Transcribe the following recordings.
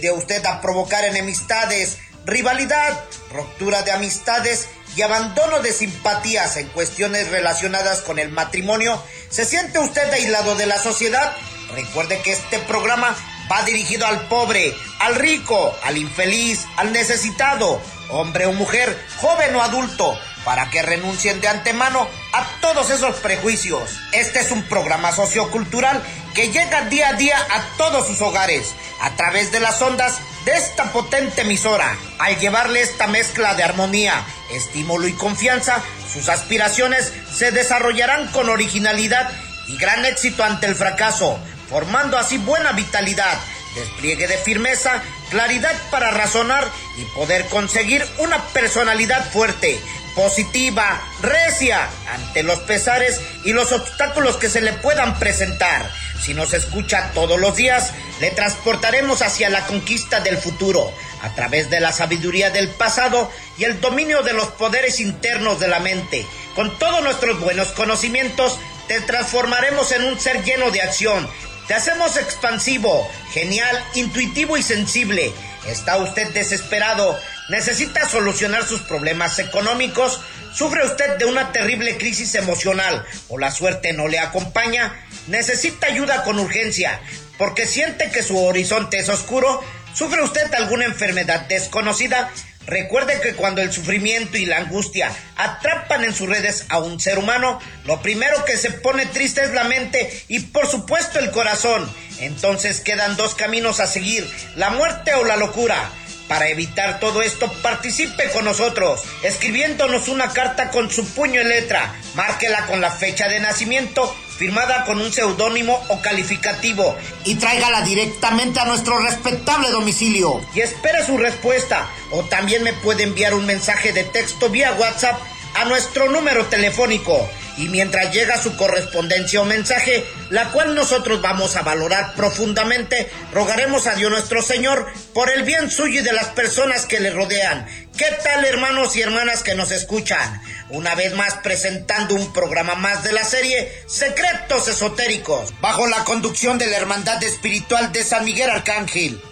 de usted a provocar enemistades, rivalidad, ruptura de amistades y abandono de simpatías en cuestiones relacionadas con el matrimonio, ¿se siente usted aislado de la sociedad? Recuerde que este programa va dirigido al pobre, al rico, al infeliz, al necesitado, hombre o mujer, joven o adulto, para que renuncien de antemano a todos esos prejuicios. Este es un programa sociocultural que llega día a día a todos sus hogares, a través de las ondas de esta potente emisora. Al llevarle esta mezcla de armonía, estímulo y confianza, sus aspiraciones se desarrollarán con originalidad y gran éxito ante el fracaso, formando así buena vitalidad, despliegue de firmeza, claridad para razonar y poder conseguir una personalidad fuerte, positiva, recia, ante los pesares y los obstáculos que se le puedan presentar. Si nos escucha todos los días, le transportaremos hacia la conquista del futuro, a través de la sabiduría del pasado y el dominio de los poderes internos de la mente. Con todos nuestros buenos conocimientos, te transformaremos en un ser lleno de acción. Te hacemos expansivo, genial, intuitivo y sensible. ¿Está usted desesperado? ¿Necesita solucionar sus problemas económicos? ¿Sufre usted de una terrible crisis emocional o la suerte no le acompaña? ¿Necesita ayuda con urgencia porque siente que su horizonte es oscuro? ¿Sufre usted alguna enfermedad desconocida? Recuerde que cuando el sufrimiento y la angustia atrapan en sus redes a un ser humano, lo primero que se pone triste es la mente y por supuesto el corazón. Entonces quedan dos caminos a seguir, la muerte o la locura. Para evitar todo esto, participe con nosotros, escribiéndonos una carta con su puño y letra. Márquela con la fecha de nacimiento, firmada con un seudónimo o calificativo, y tráigala directamente a nuestro respetable domicilio. Y espere su respuesta, o también me puede enviar un mensaje de texto vía WhatsApp a nuestro número telefónico. Y mientras llega su correspondencia o mensaje, la cual nosotros vamos a valorar profundamente, rogaremos a Dios nuestro Señor por el bien suyo y de las personas que le rodean. ¿Qué tal, hermanos y hermanas que nos escuchan? Una vez más presentando un programa más de la serie Secretos Esotéricos, bajo la conducción de la Hermandad Espiritual de San Miguel Arcángel.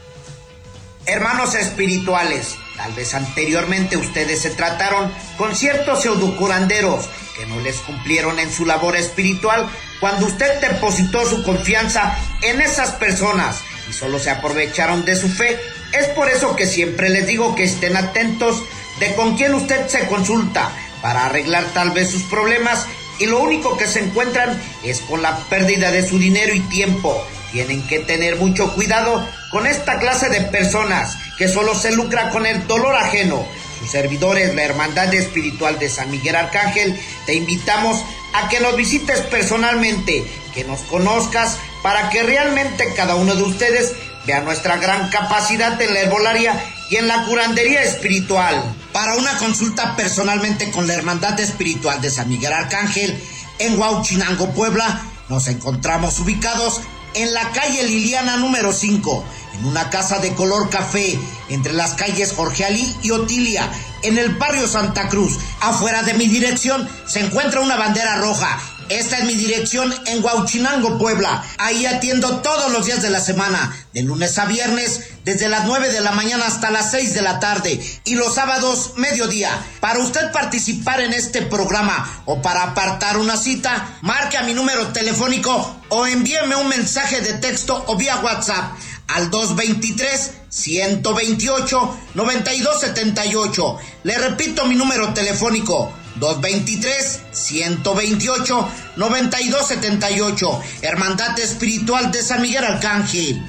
Hermanos espirituales, tal vez anteriormente ustedes se trataron con ciertos pseudocuranderos que no les cumplieron en su labor espiritual cuando usted depositó su confianza en esas personas y solo se aprovecharon de su fe. Es por eso que siempre les digo que estén atentos de con quién usted se consulta para arreglar tal vez sus problemas, y lo único que se encuentran es con la pérdida de su dinero y tiempo. Tienen que tener mucho cuidado con esta clase de personas que solo se lucra con el dolor ajeno. Sus servidores, la Hermandad Espiritual de San Miguel Arcángel, te invitamos a que nos visites personalmente, que nos conozcas, para que realmente cada uno de ustedes vea nuestra gran capacidad en la herbolaria y en la curandería espiritual. Para una consulta personalmente con la Hermandad Espiritual de San Miguel Arcángel, en Huauchinango, Puebla, nos encontramos ubicados en la calle Liliana número 5, en una casa de color café, entre las calles Jorge Alí y Otilia, en el barrio Santa Cruz. Afuera de mi dirección se encuentra una bandera roja. Esta es mi dirección en Huauchinango, Puebla. Ahí atiendo todos los días de la semana, de lunes a viernes, desde las 9 de la mañana hasta las 6 de la tarde, y los sábados, mediodía. Para usted participar en este programa o para apartar una cita, marque a mi número telefónico o envíeme un mensaje de texto o vía WhatsApp al 223-128-9278. Le repito mi número telefónico, 223-128-9278. Hermandad Espiritual de San Miguel Arcángel.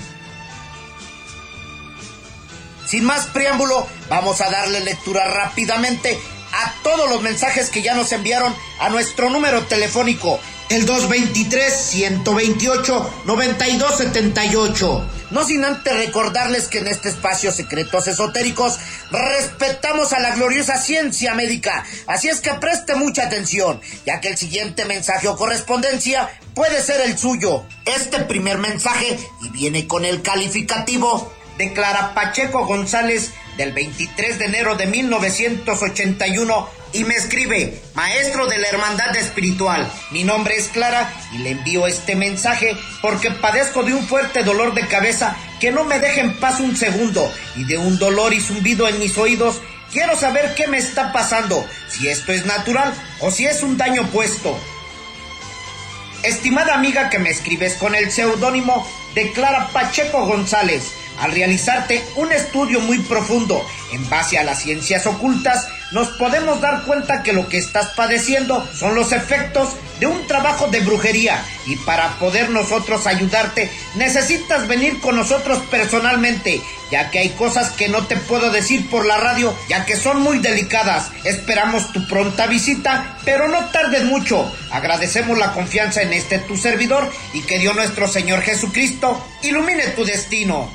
Sin más preámbulo, vamos a darle lectura rápidamente a todos los mensajes que ya nos enviaron a nuestro número telefónico, el 223-128-9278. No sin antes recordarles que en este espacio Secretos Esotéricos respetamos a la gloriosa ciencia médica, así es que preste mucha atención, ya que el siguiente mensaje o correspondencia puede ser el suyo. Este primer mensaje, y viene con el calificativo de Clara Pacheco González, del 23 de enero de 1981, y me escribe: maestro de la Hermandad Espiritual, mi nombre es Clara y le envío este mensaje porque padezco de un fuerte dolor de cabeza que no me deja en paz un segundo, y de un dolor y zumbido en mis oídos, quiero saber qué me está pasando, si esto es natural o si es un daño puesto. Estimada amiga que me escribes con el seudónimo de Clara Pacheco González, al realizarte un estudio muy profundo en base a las ciencias ocultas, nos podemos dar cuenta que lo que estás padeciendo son los efectos de un trabajo de brujería, y para poder nosotros ayudarte necesitas venir con nosotros personalmente, ya que hay cosas que no te puedo decir por la radio, ya que son muy delicadas. Esperamos tu pronta visita, pero no tardes mucho. Agradecemos la confianza en tu servidor, y que Dios nuestro Señor Jesucristo ilumine tu destino.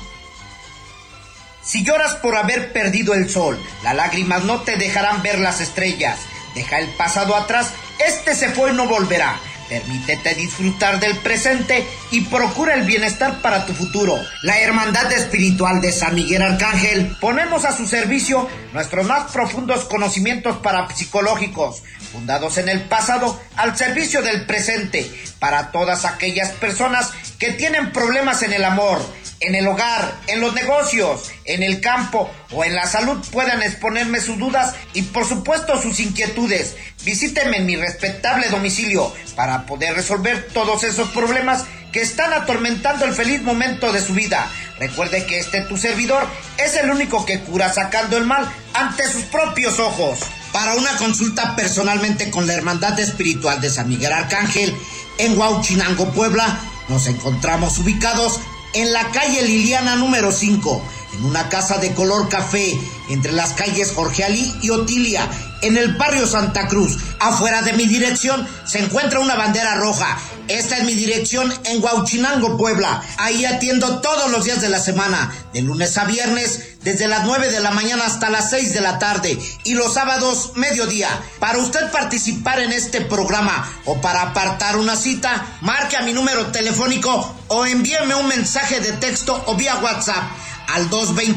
Si lloras por haber perdido el sol, las lágrimas no te dejarán ver las estrellas. Deja el pasado atrás, se fue y no volverá. Permítete disfrutar del presente y procura el bienestar para tu futuro. La Hermandad Espiritual de San Miguel Arcángel, ponemos a su servicio nuestros más profundos conocimientos parapsicológicos, fundados en el pasado, al servicio del presente, para todas aquellas personas que tienen problemas en el amor, en el hogar, en los negocios, en el campo o en la salud. Puedan exponerme sus dudas y por supuesto sus inquietudes. Visítenme en mi respetable domicilio para poder resolver todos esos problemas que están atormentando el feliz momento de su vida. Recuerde que tu servidor es el único que cura sacando el mal ante sus propios ojos. Para una consulta personalmente con la Hermandad Espiritual de San Miguel Arcángel en Huauchinango, Puebla, nos encontramos ubicados en la calle Liliana número 5, en una casa de color café, entre las calles Jorge Alí y Otilia, en el barrio Santa Cruz. Afuera de mi dirección se encuentra una bandera roja. Esta es mi dirección en Huauchinango, Puebla. Ahí atiendo todos los días de la semana, de lunes a viernes, desde las 9 de la mañana hasta las 6 de la tarde, y los sábados mediodía. Para usted participar en este programa o para apartar una cita, marque a mi número telefónico o envíeme un mensaje de texto o vía WhatsApp al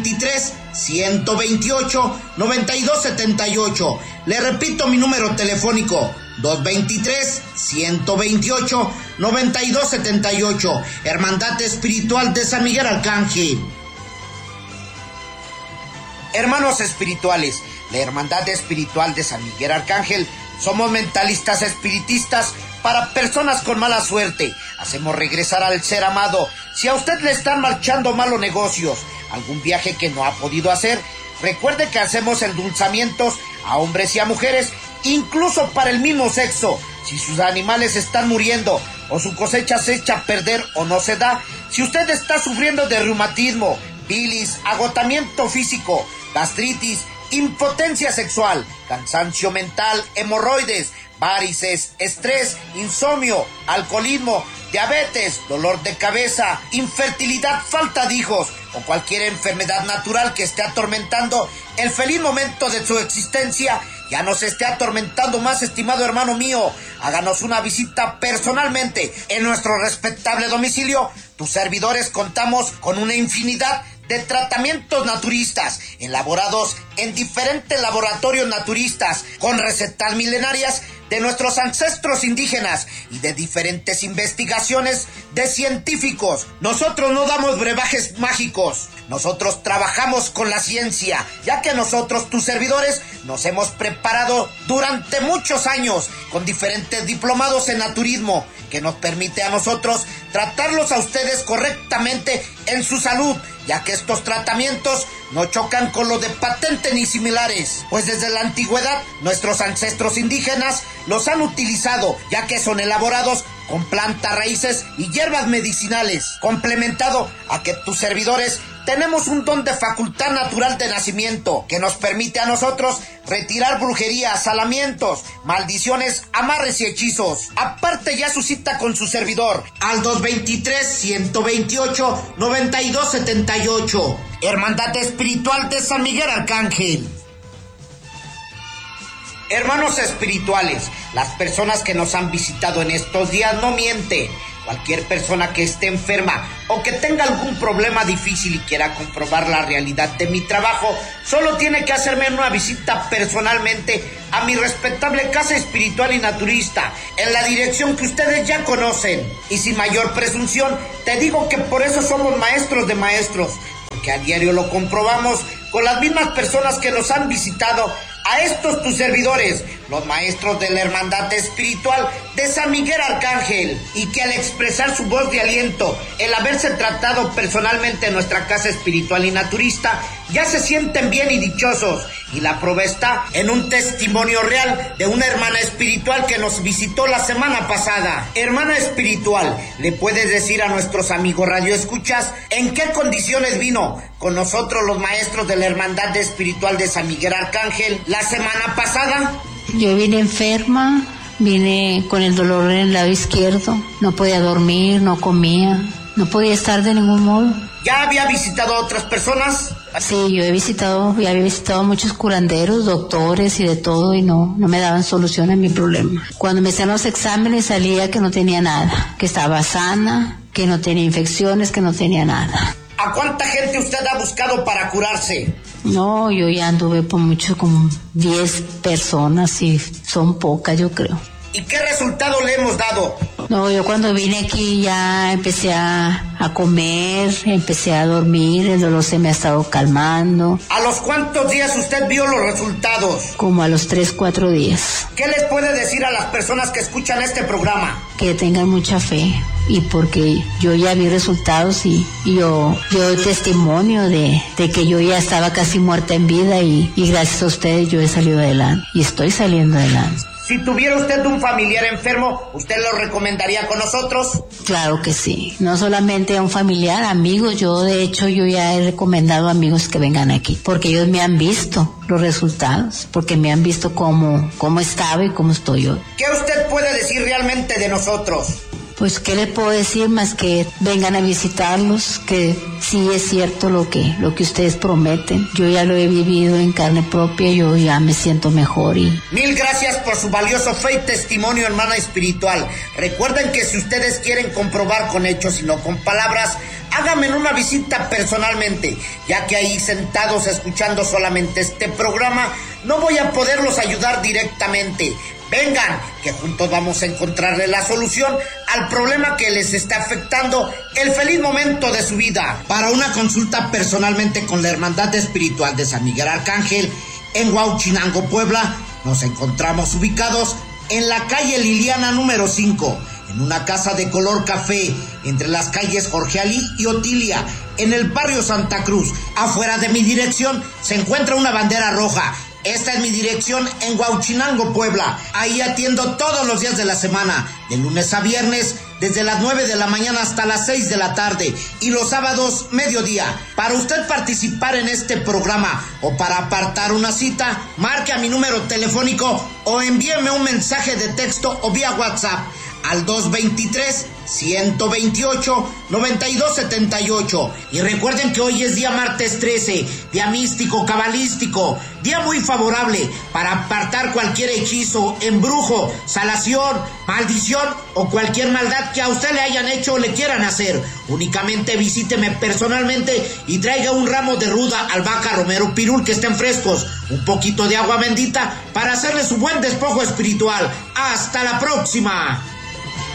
223-128-9278. Le repito mi número telefónico, 223-128-9278. Hermandad Espiritual de San Miguel Arcángel. Hermanos espirituales, la Hermandad Espiritual de San Miguel Arcángel, somos mentalistas espiritistas para personas con mala suerte. Hacemos regresar al ser amado. Si a usted le están marchando malos negocios, algún viaje que no ha podido hacer, recuerde que hacemos endulzamientos a hombres y a mujeres, incluso para el mismo sexo. Si sus animales están muriendo o su cosecha se echa a perder o no se da, si usted está sufriendo de reumatismo, bilis, agotamiento físico, gastritis, impotencia sexual, cansancio mental, hemorroides, varices, estrés, insomnio, alcoholismo, diabetes, dolor de cabeza, infertilidad, falta de hijos o cualquier enfermedad natural que esté atormentando el feliz momento de su existencia, ya no se esté atormentando más, estimado hermano mío, háganos una visita personalmente en nuestro respetable domicilio. Tus servidores contamos con una infinidad de tratamientos naturistas, elaborados en diferentes laboratorios naturistas, con recetas milenarias de nuestros ancestros indígenas y de diferentes investigaciones de científicos. Nosotros no damos brebajes mágicos, nosotros trabajamos con la ciencia, ya que nosotros, tus servidores, nos hemos preparado durante muchos años con diferentes diplomados en naturismo, que nos permite a nosotros tratarlos a ustedes correctamente en su salud, ya que estos tratamientos no chocan con los de patente ni similares, pues desde la antigüedad nuestros ancestros indígenas los han utilizado, ya que son elaborados con plantas, raíces y hierbas medicinales, complementado a que tus servidores tenemos un don de facultad natural de nacimiento que nos permite a nosotros retirar brujerías, salamientos, maldiciones, amarres y hechizos. Aparte ya su cita con su servidor al 223-128-9278. Hermandad Espiritual de San Miguel Arcángel. Hermanos espirituales, las personas que nos han visitado en estos días no mienten. Cualquier persona que esté enferma o que tenga algún problema difícil y quiera comprobar la realidad de mi trabajo, solo tiene que hacerme una visita personalmente a mi respetable casa espiritual y naturista, en la dirección que ustedes ya conocen. Y sin mayor presunción, te digo que por eso somos maestros de maestros, porque a diario lo comprobamos con las mismas personas que nos han visitado a estos tus servidores, los maestros de la Hermandad Espiritual de San Miguel Arcángel, y que al expresar su voz de aliento, el haberse tratado personalmente en nuestra casa espiritual y naturista, ya se sienten bien y dichosos, y la prueba está en un testimonio real de una hermana espiritual que nos visitó la semana pasada. Hermana espiritual, ¿le puedes decir a nuestros amigos radioescuchas en qué condiciones vino con nosotros los maestros de la Hermandad Espiritual de San Miguel Arcángel la semana pasada? Yo vine enferma, vine con el dolor en el lado izquierdo, no podía dormir, no comía, no podía estar de ningún modo. ¿Ya había visitado a otras personas? Sí, yo había visitado muchos curanderos, doctores y de todo, y no me daban solución a mi problema. Cuando me hacían los exámenes salía que no tenía nada, que estaba sana, que no tenía infecciones, que no tenía nada. ¿A cuánta gente usted ha buscado para curarse? No, yo ya anduve por mucho, como 10 personas, y son pocas, yo creo. ¿Y qué resultado le hemos dado? No, yo cuando vine aquí ya empecé a comer, empecé a dormir, el dolor se me ha estado calmando. ¿A los cuántos días usted vio los resultados? Como a los 3-4 días. ¿Qué les puede decir a las personas que escuchan este programa? Que tengan mucha fe, y porque yo ya vi resultados y yo doy testimonio de que yo ya estaba casi muerta en vida, y gracias a ustedes yo he salido adelante y estoy saliendo adelante. Si tuviera usted un familiar enfermo, ¿usted lo recomendaría con nosotros? Claro que sí, no solamente a un familiar, amigos. Yo de hecho yo ya he recomendado a amigos que vengan aquí, porque ellos me han visto los resultados, porque me han visto cómo estaba y cómo estoy yo. ¿Qué usted puede decir realmente de nosotros? Pues, ¿qué le puedo decir más que vengan a visitarlos? Que sí es cierto lo que ustedes prometen. Yo ya lo he vivido en carne propia, yo ya me siento mejor. Mil gracias por su valioso fe y testimonio, hermana espiritual. Recuerden que si ustedes quieren comprobar con hechos y no con palabras, háganme una visita personalmente, ya que ahí sentados escuchando solamente este programa, no voy a poderlos ayudar directamente. Vengan, que juntos vamos a encontrarle la solución al problema que les está afectando el feliz momento de su vida. Para una consulta personalmente con la Hermandad Espiritual de San Miguel Arcángel en Huauchinango, Puebla, nos encontramos ubicados en la calle Liliana número 5, en una casa de color café, entre las calles Jorge Alí y Otilia, en el barrio Santa Cruz. Afuera de mi dirección se encuentra una bandera roja. Esta es mi dirección en Huauchinango, Puebla. Ahí atiendo todos los días de la semana, de lunes a viernes, desde las 9 de la mañana hasta las 6 de la tarde, y los sábados, mediodía. Para usted participar en este programa o para apartar una cita, marque a mi número telefónico o envíeme un mensaje de texto o vía WhatsApp al 223-128-9278. Y recuerden que hoy es día martes 13, día místico, cabalístico, día muy favorable para apartar cualquier hechizo, embrujo, salación, maldición o cualquier maldad que a usted le hayan hecho o le quieran hacer. Únicamente visíteme personalmente y traiga un ramo de ruda, albahaca, romero, pirul que estén frescos, un poquito de agua bendita para hacerle su buen despojo espiritual. ¡Hasta la próxima!